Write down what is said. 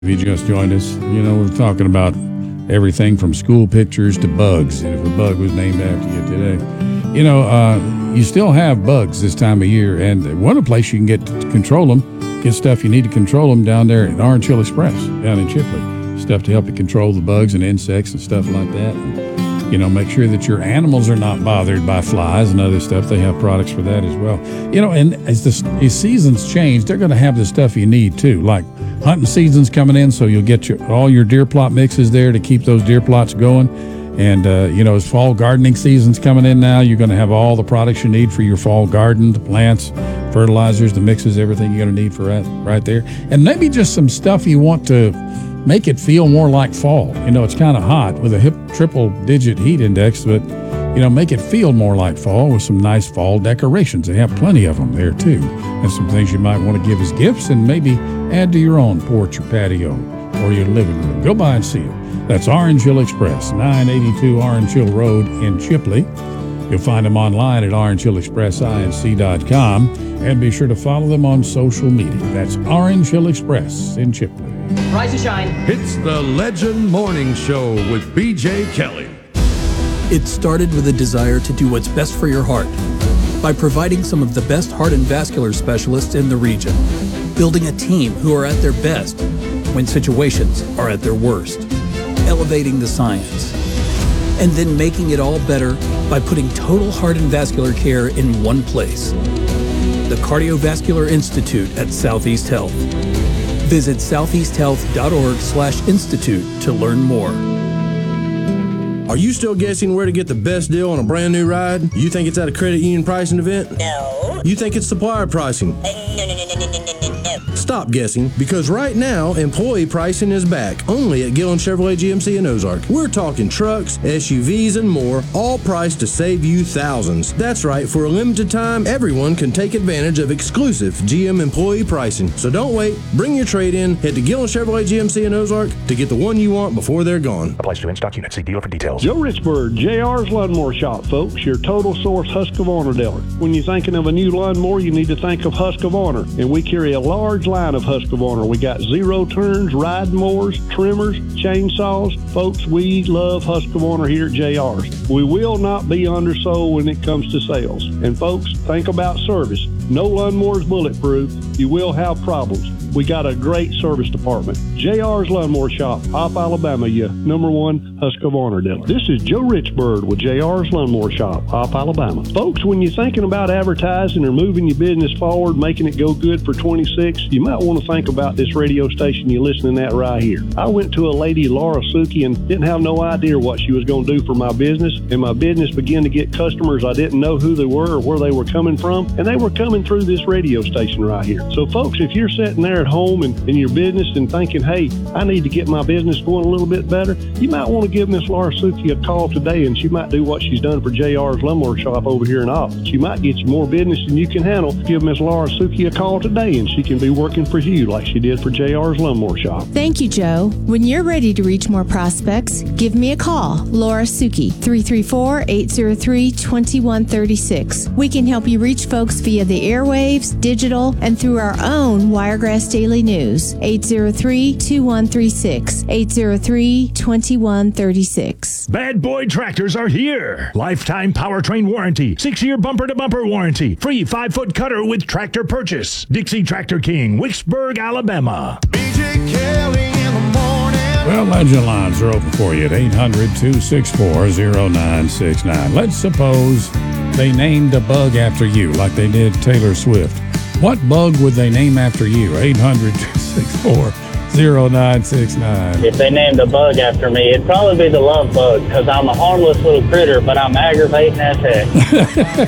If you just joined us, we're talking about everything from school pictures to bugs. And if a bug was named after you today, you still have bugs this time of year. And one place you can get to control them, get stuff you need to control them down there at Orange Hill Express down in Chipley. Stuff to help you control the bugs and insects and stuff like that. And, make sure that your animals are not bothered by flies and other stuff. They have products for that as well. And as the seasons change, they're going to have the stuff you need too, like hunting season's coming in, so you'll get all your deer plot mixes there to keep those deer plots going. And, as fall gardening season's coming in now, you're going to have all the products you need for your fall garden, the plants, fertilizers, the mixes, everything you're going to need for that right there. And maybe just some stuff you want to make it feel more like fall. It's kind of hot with a triple-digit heat index, but, make it feel more like fall with some nice fall decorations. They have plenty of them there, too. And some things you might want to give as gifts and maybe add to your own porch or patio or your living room. Go by and see them. That's Orange Hill Express, 982 Orange Hill Road in Chipley. You'll find them online at orangehillexpressinc.com, and be sure to follow them on social media. That's Orange Hill Express in Chipley. Rise and shine. It's the Legend Morning Show with B.J. Kelly. It started with a desire to do what's best for your heart by providing some of the best heart and vascular specialists in the region, building a team who are at their best when situations are at their worst, elevating the science, and then making it all better by putting total heart and vascular care in one place. The Cardiovascular Institute at Southeast Health. Visit southeasthealth.org/institute to learn more. Are you still guessing where to get the best deal on a brand new ride? You think it's at a credit union pricing event? No. You think it's supplier pricing? No. Stop guessing, because right now, employee pricing is back, only at Gillen Chevrolet GMC in Ozark. We're talking trucks, SUVs, and more, all priced to save you thousands. That's right, for a limited time, everyone can take advantage of exclusive GM employee pricing. So don't wait, bring your trade-in, head to Gillen Chevrolet GMC in Ozark to get the one you want before they're gone. Applies to in-stock units. See dealer for details. Joe Richburg, JR's Lawnmower Shop, folks, your total source Husqvarna dealer. When you're thinking of a new lawnmower, you need to think of Husqvarna, and we carry a large line of Husqvarna. We got zero turns, ride mowers, trimmers, chainsaws. Folks, we love Husqvarna here at JR's. We will not be undersold when it comes to sales. And folks, think about service. No lawnmower is bulletproof. You will have problems. We got a great service department. JR's Lawnmower Shop, Opp, Alabama, your #1 Husqvarna dealer. This is Joe Richburg with JR's Lawnmower Shop, Opp, Alabama. Folks, when you're thinking about advertising or moving your business forward, making it go good for 26, you might want to think about this radio station you're listening at right here. I went to a lady, Laura Suki, and didn't have no idea what she was going to do for my business, and my business began to get customers I didn't know who they were or where they were coming from, and they were coming through this radio station right here. So folks, if you're sitting there at home and in your business and thinking, hey, I need to get my business going a little bit better, you might want to give Miss Laura Suki a call today, and she might do what she's done for JR's Lawnmower Shop over here in Opp. She might get you more business than you can handle. Give Miss Laura Suki a call today, and she can be working for you like she did for JR's Lawnmower Shop. Thank you, Joe. When you're ready to reach more prospects, give me a call. Laura Suki, 334-803-2136. We can help you reach folks via the airwaves, digital, and through our own Wiregrass Daily News, 803-2136, 803-2136. Bad Boy Tractors are here. Lifetime powertrain warranty, 6-year bumper-to-bumper warranty, free 5-foot cutter with tractor purchase. Dixie Tractor King, Wicksburg, Alabama. B.J. Kelly in the morning. Well, Legend lines are open for you at 800-264-0969. Let's suppose they named a bug after you, like they did Taylor Swift. What bug would they name after you? 800-264-0969. If they named a bug after me, it'd probably be the love bug, because I'm a harmless little critter, but I'm aggravating as heck.